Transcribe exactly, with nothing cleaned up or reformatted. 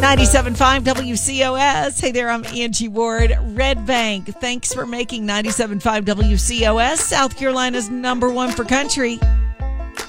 ninety-seven point five W C O S. Hey there, I'm Angie Ward. Red Bank, thanks for making ninety-seven point five W C O S South Carolina's number one for country.